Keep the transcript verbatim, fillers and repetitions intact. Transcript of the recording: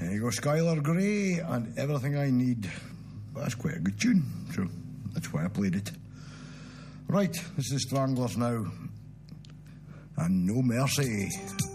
There you go, Skylar Grey and Everything I Need. That's quite a good tune, so that's why I played it. Right, this is the Stranglers now. And No Mercy.